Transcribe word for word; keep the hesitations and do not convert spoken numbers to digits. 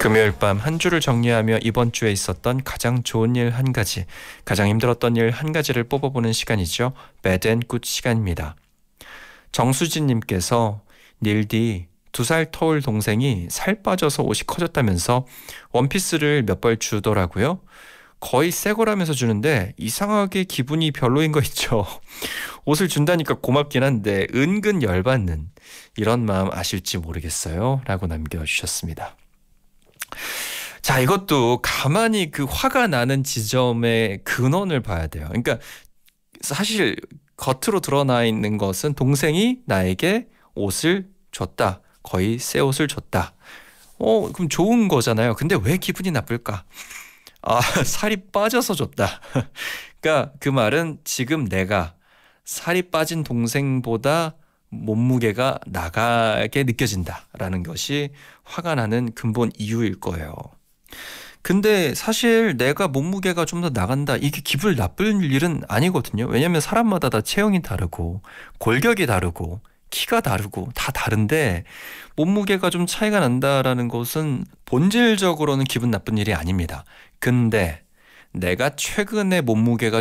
금요일 밤 한 주를 정리하며 이번 주에 있었던 가장 좋은 일 한 가지, 가장 힘들었던 일 한 가지를 뽑아보는 시간이죠. Bad and Good 시간입니다. 정수진님께서 닐디 두 살 터울 동생이 살 빠져서 옷이 커졌다면서 원피스를 몇 벌 주더라고요. 거의 새 거라면서 주는데 이상하게 기분이 별로인 거 있죠. 옷을 준다니까 고맙긴 한데 은근 열받는 이런 마음 아실지 모르겠어요. 라고 남겨주셨습니다. 자, 이것도 가만히 그 화가 나는 지점의 근원을 봐야 돼요. 그러니까 사실 겉으로 드러나 있는 것은 동생이 나에게 옷을 줬다. 거의 새 옷을 줬다. 어, 그럼 좋은 거잖아요. 근데 왜 기분이 나쁠까? 아, 살이 빠져서 줬다. 그러니까 그 말은 지금 내가 살이 빠진 동생보다 몸무게가 나가게 느껴진다라는 것이 화가 나는 근본 이유일 거예요. 근데 사실 내가 몸무게가 좀 더 나간다, 이게 기분 나쁠 일은 아니거든요. 왜냐하면 사람마다 다 체형이 다르고 골격이 다르고 키가 다르고 다 다른데 몸무게가 좀 차이가 난다라는 것은 본질적으로는 기분 나쁜 일이 아닙니다. 근데 내가 최근에 몸무게가